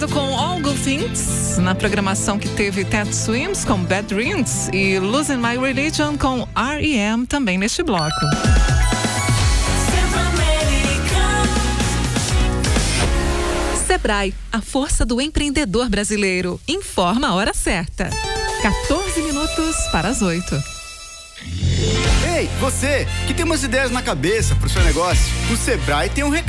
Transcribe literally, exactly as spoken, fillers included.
Com All Good Things, na programação que teve Ted Swims com Bad Dreams e Losing My Religion com R E M também neste bloco. Sebrae, a força do empreendedor brasileiro. Informa a hora certa. quatorze minutos para as oito. Ei, você que tem umas ideias na cabeça para o seu negócio, o Sebrae tem um recado.